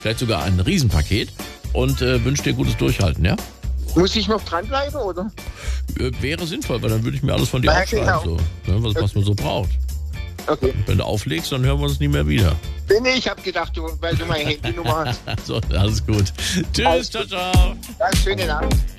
vielleicht sogar ein Riesenpaket und wünsche dir gutes Durchhalten, ja? Muss ich noch dranbleiben, oder? Wäre sinnvoll, weil dann würde ich mir alles von dir Ja, aufschreiben, genau. was man so braucht. Okay. Wenn du auflegst, dann hören wir uns nie mehr wieder. Nee, ich habe gedacht, weil du meine Handynummer hast. So, alles gut. Tschüss, ciao, ciao. Ganz schönen Abend.